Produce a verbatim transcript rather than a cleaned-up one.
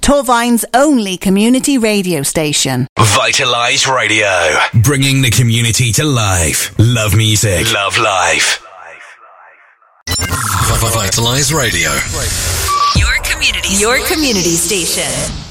Torvine's only community radio station. Vitalise Radio, bringing the community to life. Love music, love life. Vitalise Radio. Your community, your community station.